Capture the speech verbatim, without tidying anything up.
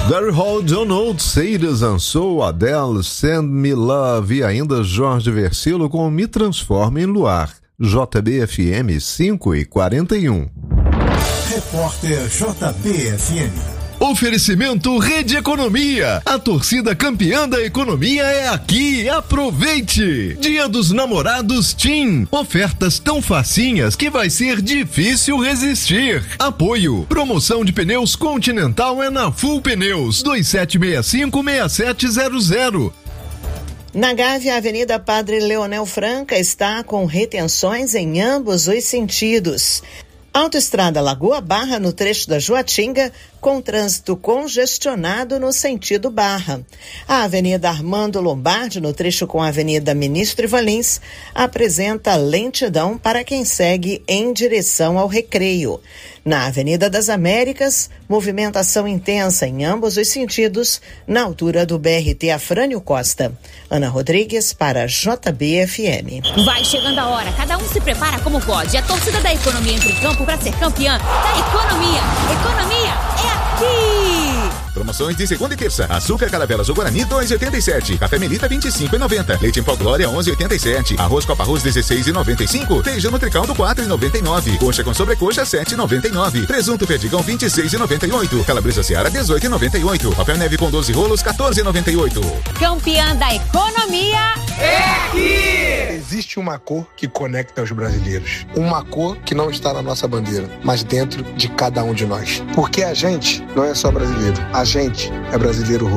Gary Hall, John Oates, Sadie and Soul, Adele, Send Me Love e ainda Jorge Versilo com Me Transforma em Luar. J B F M cinco e quarenta e um. Repórter J B F M. Oferecimento Rede Economia. A torcida campeã da economia é aqui. Aproveite! Dia dos Namorados TIM. Ofertas tão facinhas que vai ser difícil resistir. Apoio. Promoção de pneus Continental é na Full Pneus. dois sete seis cinco, seis sete zero zero. Na Gávea, a Avenida Padre Leonel Franca está com retenções em ambos os sentidos. Autoestrada Lagoa Barra, no trecho da Joatinga, com trânsito congestionado no sentido Barra. A Avenida Armando Lombardi, no trecho com a Avenida Ministro Valins, apresenta lentidão para quem segue em direção ao Recreio. Na Avenida das Américas, movimentação intensa em ambos os sentidos, na altura do B R T Afrânio Costa. Ana Rodrigues para J B F M. Vai chegando a hora, cada um se prepara como pode. A torcida da economia entra em campo para ser campeã da economia. Economia é aqui! Promoções de segunda e terça. Açúcar Caravelas ou Guarani dois e oitenta e sete. Café Melita vinte e cinco e noventa. Leite em pó Glória onze e oitenta e sete. Arroz Copa Arroz dezesseis e noventa e cinco. Feijão Nutricaldo quatro e noventa e nove. Coxa com sobrecoxa sete e noventa e nove. Presunto Perdigão vinte e seis e noventa e oito. Calabresa Seara dezoito e noventa e oito. Papel neve com doze rolos quatorze e noventa e oito. Campeã da economia é aqui! Existe uma cor que conecta os brasileiros. Uma cor que não está na nossa bandeira, mas dentro de cada um de nós. Porque a gente não é só brasileiro. A gente é brasileiro